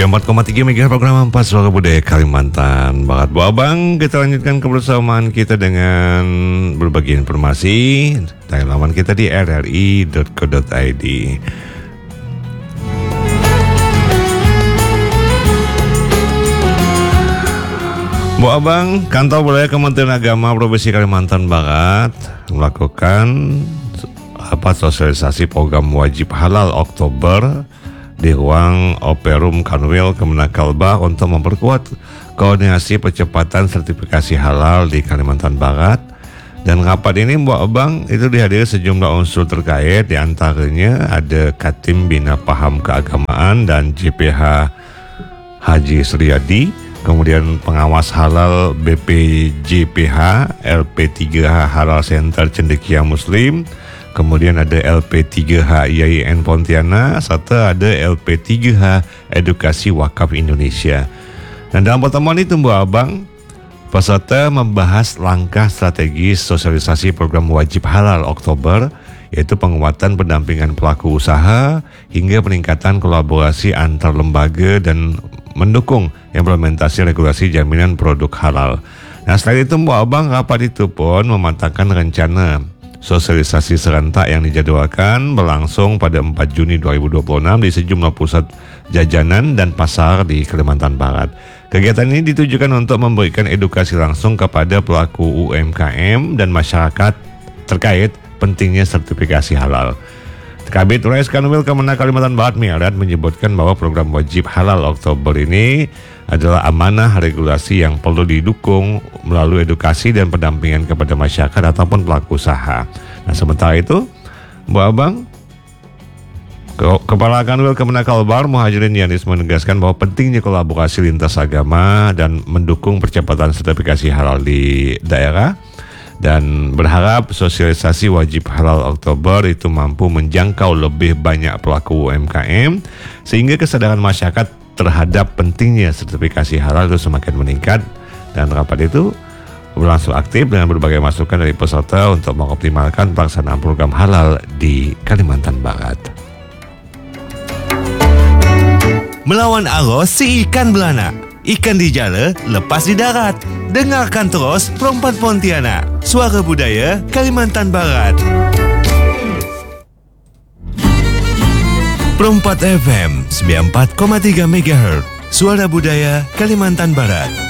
94,3 MHz program 4 Suara Budaya Kalimantan Barat. Bu Abang, kita lanjutkan kebersamaan kita dengan berbagi informasi dari laman kita di rri.co.id. Bu Abang, Kantor Budaya Kementerian Agama Provinsi Kalimantan Barat melakukan sosialisasi program wajib halal Oktober di ruang Operum Kanwil Kemenakalbar untuk memperkuat koordinasi percepatan sertifikasi halal di Kalimantan Barat. Dan rapat ini Bu Abang itu dihadiri sejumlah unsur terkait, di antaranya ada Katim Bina Paham Keagamaan dan JPH Haji Suryadi, kemudian pengawas halal BPJPH, LP3H Halal Center Cendekia Muslim, kemudian ada LP3H IAIN Pontianak, serta ada LP3H Edukasi Wakaf Indonesia. Dan dalam pertemuan itu Bu Abang, peserta membahas langkah strategis sosialisasi program wajib halal Oktober, yaitu penguatan pendampingan pelaku usaha hingga peningkatan kolaborasi antar lembaga dan mendukung implementasi regulasi jaminan produk halal. Nah, selain itu Bu Abang, rapat itu pun mematangkan rencana sosialisasi serentak yang dijadwalkan berlangsung pada 4 Juni 2026 di sejumlah pusat jajanan dan pasar di Kalimantan Barat. Kegiatan ini ditujukan untuk memberikan edukasi langsung kepada pelaku UMKM dan masyarakat terkait pentingnya sertifikasi halal. Kabid Humas Kanwil Kemenak Kalimantan Barat Miadat menyebutkan bahwa program wajib halal Oktober ini adalah amanah regulasi yang perlu didukung melalui edukasi dan pendampingan kepada masyarakat ataupun pelaku usaha. Nah, sementara itu, Bu Abang, Kepala Kanwil Kemenakalbar Muhajirin Yanis menegaskan bahwa pentingnya kolaborasi lintas agama dan mendukung percepatan sertifikasi halal di daerah, dan berharap sosialisasi wajib halal Oktober itu mampu menjangkau lebih banyak pelaku UMKM sehingga kesadaran masyarakat terhadap pentingnya sertifikasi halal itu semakin meningkat. Dan rapat itu berlangsung aktif dengan berbagai masukan dari peserta untuk mengoptimalkan pelaksanaan program halal di Kalimantan Barat. Melawan arus si ikan belana, ikan di jala lepas di darat. Dengarkan terus Perempat Pontianak, Suara Budaya Kalimantan Barat. Perempat FM 94,3 MHz, Suara Budaya Kalimantan Barat.